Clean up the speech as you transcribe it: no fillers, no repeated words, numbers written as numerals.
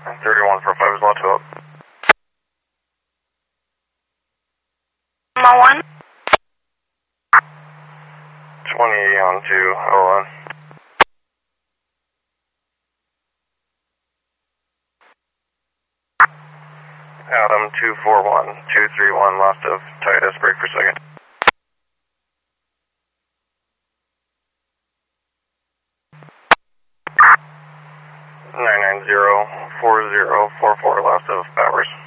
3145 is lot 2 up. 1. 20 on 201. Adam 241, 231, lost of Titus, break for second. Nine 4044, lost of Powers.